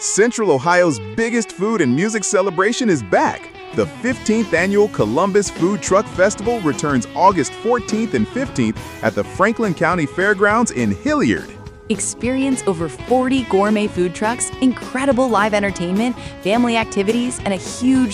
Central Ohio's biggest food and music celebration is back. The 15th annual Columbus Food Truck Festival returns August 14th and 15th at the Franklin County Fairgrounds in Hilliard. Experience over 40 gourmet food trucks, incredible live entertainment, family activities, and a huge